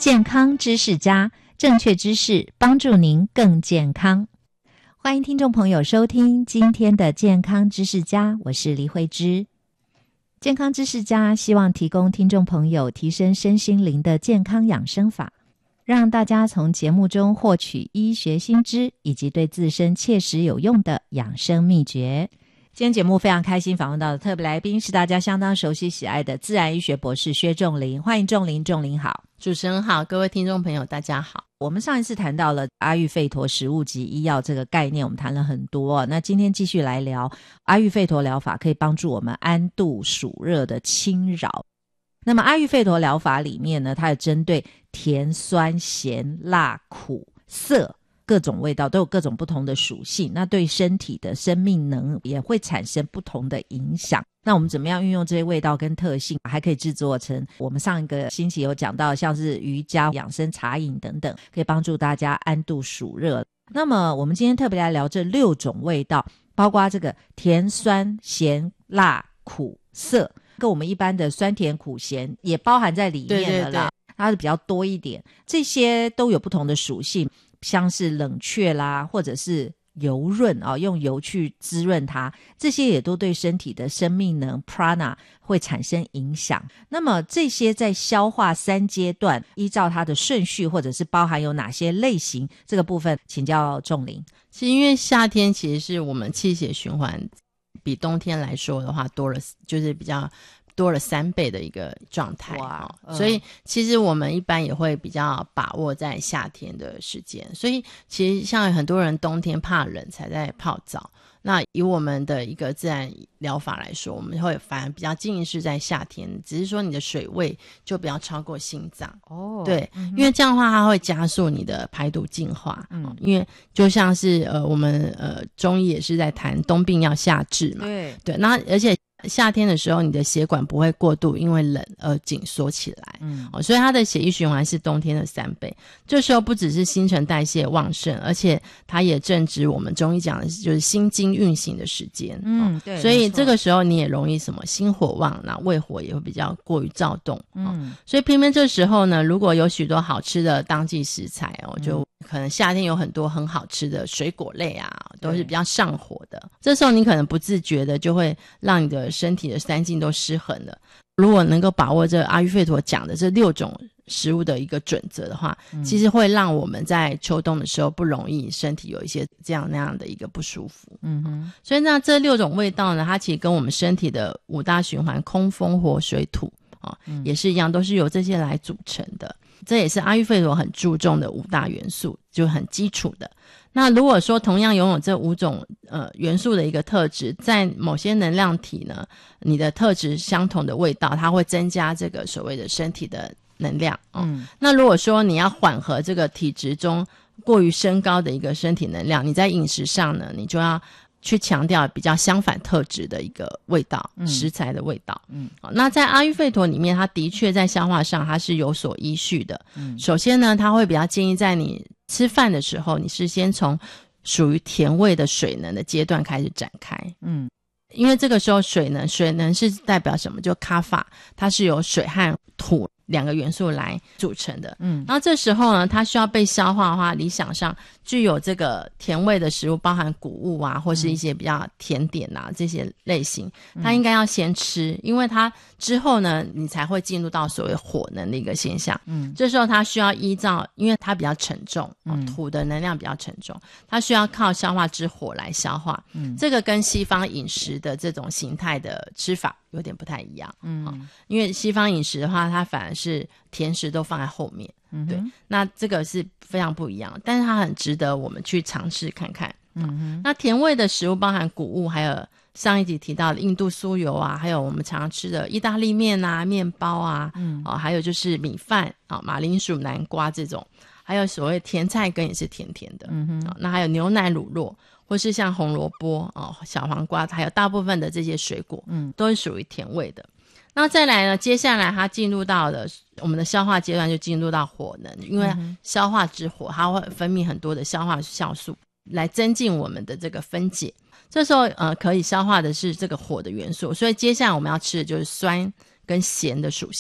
健康知识家，正确知识帮助您更健康。欢迎听众朋友收听今天的健康知识家，我是黎慧芝。健康知识家希望提供听众朋友提升身心灵的健康养生法，让大家从节目中获取医学新知以及对自身切实有用的养生秘诀。今天节目非常开心访问到的特别来宾是大家相当熟悉喜爱的自然医学博士薛仲林，欢迎仲林。仲林好。 主持人好，各位听众朋友大家好。 我们上一次谈到了阿育吠陀食物及医药这个概念，我们谈了很多，那今天继续来聊阿育吠陀疗法可以帮助我们安度暑热的侵扰。那么阿育吠陀疗法里面呢，它有针对甜酸咸辣苦涩各种味道都有各种不同的属性，那对身体的生命能也会产生不同的影响。那我们怎么样运用这些味道跟特性，还可以制作成我们上一个星期有讲到像是瑜伽、养生茶饮等等，可以帮助大家安度暑热。那么我们今天特别来聊这6种味道，包括这个甜酸咸辣苦涩，跟我们一般的酸甜苦咸也包含在里面了啦。对，它是比较多一点，这些都有不同的属性，像是冷却啦，或者是油润用油去滋润它，这些也都对身体的生命能 prana 会产生影响。那么这些在消化3阶段依照它的顺序或者是包含有哪些类型，这个部分请教仲林。 其实因为夏天其实是我们气血循环比冬天来说的话多了，就是比较多了3倍的一个状态。所以其实我们一般也会比较把握在夏天的时间，所以其实像很多人冬天怕冷才在泡澡，那以我们的一个自然疗法来说，我们会反而比较建议是在夏天，只是说你的水位就不要超过心脏。对，因为这样的话它会加速你的排毒净化。因为就像是我们中医也是在谈冬病要夏治嘛。对，那而且夏天的时候你的血管不会过度因为冷而紧缩起来。所以它的血液循环是冬天的3倍。这时候不只是新陈代谢旺盛，而且它也正值我们中医讲的就是心经运行的时间。对，所以这个时候你也容易什么心火旺，那胃火也会比较过于躁动。所以偏偏这时候呢，如果有许多好吃的当季食材就可能夏天有很多很好吃的水果类啊，都是比较上火的，这时候你可能不自觉的就会让你的身体的3境都失衡了。如果能够把握这阿育吠陀讲的这6种食物的一个准则的话，其实会让我们在秋冬的时候不容易身体有一些这样那样的一个不舒服。所以那这6种味道呢，它其实跟我们身体的5大循环空风火水土也是一样，都是由这些来组成的。这也是阿育吠陀很注重的5大元素，就很基础的。那如果说同样拥有这5种元素的一个特质，在某些能量体呢，你的特质相同的味道，它会增加这个所谓的身体的能量。那如果说你要缓和这个体质中过于升高的一个身体能量，你在饮食上呢，你就要去强调比较相反特质的一个味道，食材的味道。那在阿育吠陀里面，它的确在消化上它是有所依序的。首先呢，它会比较建议在你吃饭的时候，你是先从属于甜味的水能的阶段开始展开。因为这个时候水能是代表什么？就卡法，它是由水和土2个元素来组成的。然后这时候呢，它需要被消化的话，理想上具有这个甜味的食物，包含谷物啊，或是一些比较甜点啊这些类型，它应该要先吃，因为它之后呢，你才会进入到所谓火能的一个现象。这时候它需要依照，因为它比较沉重，土的能量比较沉重，它需要靠消化之火来消化。这个跟西方饮食的这种形态的吃法有点不太一样。因为西方饮食的话，它反而是甜食都放在后面。对，那这个是非常不一样，但是它很值得我们去尝试看看。那甜味的食物包含谷物，还有上一集提到的印度酥油啊，还有我们常常吃的意大利面啊、面包啊，还有就是米饭啊、马铃薯、南瓜这种，还有所谓甜菜根也是甜甜的。那还有牛奶乳酪，或是像红萝卜、小黄瓜，还有大部分的这些水果，都是属于甜味的。那再来呢，接下来它进入到了我们的消化阶段，就进入到火能，因为消化之火它会分泌很多的消化酵素来增进我们的这个分解，这时候可以消化的是这个火的元素，所以接下来我们要吃的就是酸跟咸的属性。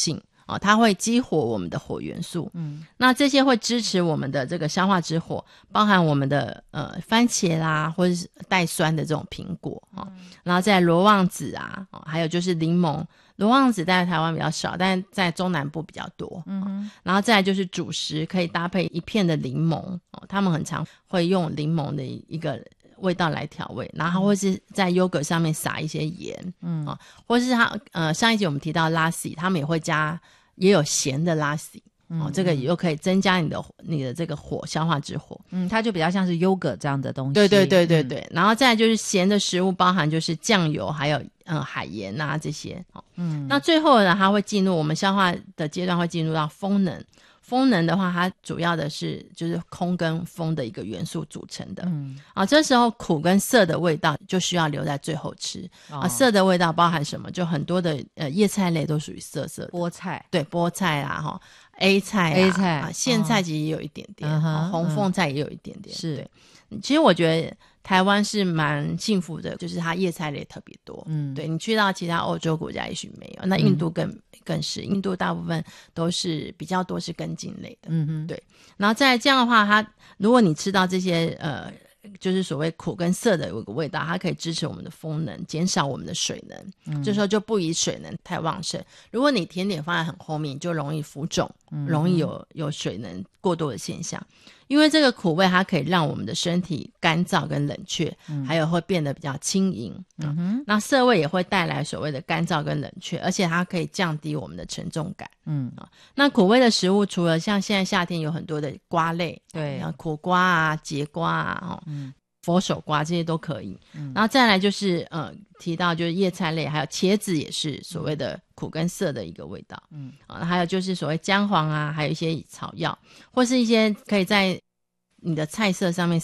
它会激活我们的火元素。那这些会支持我们的这个消化之火，包含我们的番茄啦，或者是带酸的这种苹果然后再罗望子啊，还有就是柠檬。罗望子在台湾比较少，但在中南部比较多。然后再来就是主食，可以搭配一片的柠檬他们很常会用柠檬的一个味道来调味，然后或是在优格上面撒一些盐或是上一集我们提到拉西，他们也会加，也有咸的拉西这个又可以增加你的这个火，消化之火。 它就比较像是优格这样的东西。 对然后再来就是咸的食物，包含就是酱油还有海盐啊这些那最后呢，它会进入我们消化的阶段，会进入到风能。风能的话，它主要的是就是空跟风的一个元素组成的这时候苦跟涩的味道就需要留在最后吃涩的味道包含什么？就很多的叶菜类都属于涩涩的。 菠菜， 对，菠菜啦A 菜苋菜其实也有一点点红凤菜也有一点点是。 对，其实我觉得台湾是蛮幸福的，就是它叶菜类特别多对，你去到其他欧洲国家也许没有，那印度更是，印度大部分都是比较多是根茎类的对。然后再来这样的话，如果你吃到这些就是所谓苦跟涩的有个味道，它可以支持我们的风能，减少我们的水能这时候就不宜水能太旺盛。如果你甜点放在很后面，就容易浮肿容易有水能过多的现象。因为这个苦味它可以让我们的身体干燥跟冷却还有会变得比较轻盈那涩味也会带来所谓的干燥跟冷却，而且它可以降低我们的沉重感那苦味的食物除了像现在夏天有很多的瓜类，对，苦瓜啊节瓜啊佛手瓜这些都可以然后再来就是提到就是叶菜类，还有茄子也是所谓的苦跟涩的一个味道还有就是所谓姜黄啊，还有一些草药或是一些可以在你的菜色上面